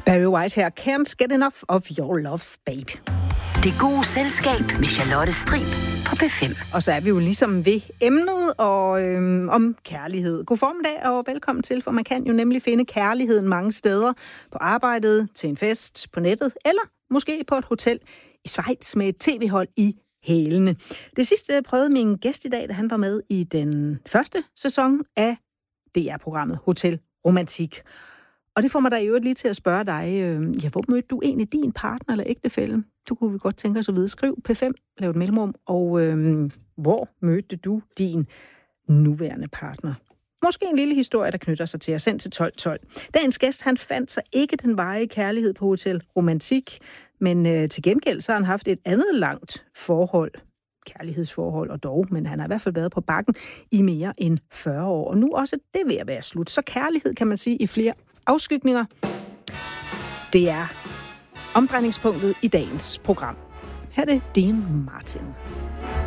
Barry White her. Can't get enough of your love, babe. Det gode selskab med Charlotte Strib på P5. Og så er vi jo ligesom ved emnet og om kærlighed. God formiddag og velkommen til, for man kan jo nemlig finde kærligheden mange steder. På arbejdet, til en fest, på nettet eller måske på et hotel i Schweiz med et tv-hold i hælene. Det sidste prøvede min gæst i dag, da han var med i den første sæson af DR-programmet Hotel Romantik. Og det får mig da i øvrigt lige til at spørge dig, hvor mødte du egentlig din partner eller ægtefælle? Du kunne vi godt tænke os at vide. Skriv P5, lav et mellemrum, og hvor mødte du din nuværende partner? Måske en lille historie, der knytter sig til jer. Send til 1212. Dagens gæst, han fandt sig ikke den varige kærlighed på Hotel Romantik, men til gengæld så har han haft et andet langt forhold, kærlighedsforhold og dog, men han har i hvert fald været på bakken i mere end 40 år. Og nu også det ved at være slut. Så kærlighed, kan man sige, i flere afskygninger. Det er omdrejningspunktet i dagens program. Her er det Dean Martin.